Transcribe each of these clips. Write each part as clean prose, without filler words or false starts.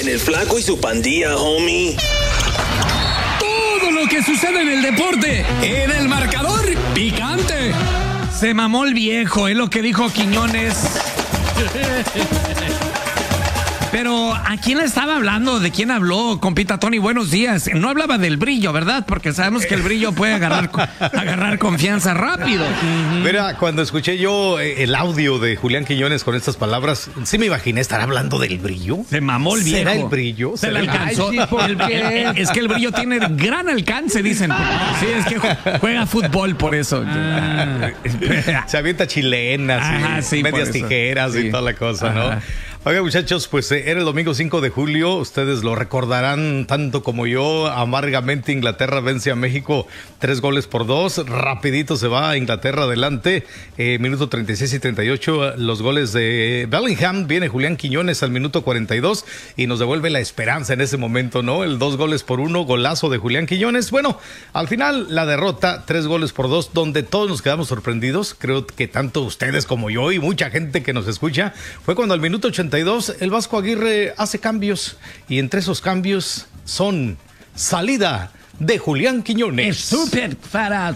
En el Flaco y su pandilla, homie. Todo lo que sucede en el deporte, en el marcador picante. Se mamó el viejo, es lo que dijo Quiñones. Pero ¿a quién le estaba hablando? ¿De quién habló, compita Tony? Buenos días. No hablaba del brillo, ¿verdad? Porque sabemos que el brillo puede agarrar confianza rápido. Mira, cuando escuché yo el audio de Julián Quiñones con estas palabras, sí me imaginé estar hablando del brillo. Se mamó el viejo. ¿Será el brillo? Se le alcanzó. Ay, sí, Es que el brillo tiene gran alcance, dicen. Sí, es que juega fútbol por eso. Se avienta chilenas, Ajá, y sí, medias por eso. tijeras Sí. y toda la cosa, ¿no? Ajá. Oiga, muchachos, pues era el domingo 5 de julio. Ustedes lo recordarán tanto como yo. Amargamente Inglaterra vence a México 3-2. Rapidito se va a Inglaterra adelante. Minuto 36 y 38. Los goles de Bellingham. Viene Julián Quiñones al minuto 42 y nos devuelve la esperanza en ese momento, ¿no? El 2-1, golazo de Julián Quiñones. Bueno, al final la derrota 3-2, donde todos nos quedamos sorprendidos. Creo que tanto ustedes como yo y mucha gente que nos escucha, fue cuando al minuto 82 el Vasco Aguirre hace cambios y entre esos cambios son salida de Julián Quiñones. Súper para.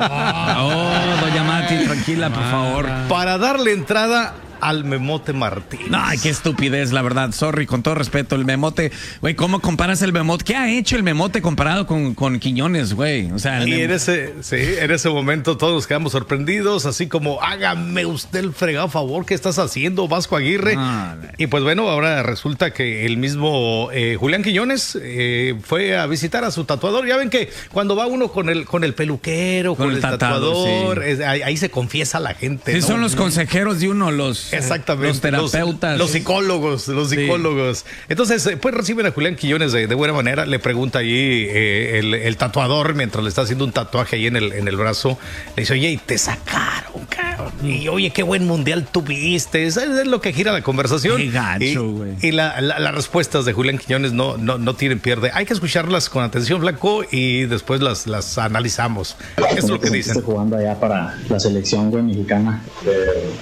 Doña Mati, tranquila, por favor. Para darle entrada al Memote Martínez. Ay, qué estupidez, la verdad. Sorry, con todo respeto, el Memote. Güey, ¿cómo comparas el Memote? ¿Qué ha hecho el Memote comparado con Quiñones, güey? O sea, Y en ese momento todos nos quedamos sorprendidos, así como, hágame usted el fregado favor, ¿qué estás haciendo, Vasco Aguirre? Y pues bueno, ahora resulta que el mismo Julián Quiñones fue a visitar a su tatuador. Ya ven que cuando va uno con el peluquero, con el tatuador, sí. Ahí se confiesa la gente. Sí, ¿no? son los consejeros de uno, Exactamente. los terapeutas. Los psicólogos. Entonces, pues reciben a Julián Quiñones de buena manera. Le pregunta allí el tatuador, mientras le está haciendo un tatuaje ahí en el brazo. Le dice, oye, y te sacaron, cabrón. Y oye, qué buen mundial tuviste. Es lo que gira la conversación. Qué gacho, güey. Y las respuestas de Julián Quiñones no tienen pierde. Hay que escucharlas con atención, Flaco, y después las analizamos. Esto es lo que dicen. Jugando allá para la selección, güey, mexicana.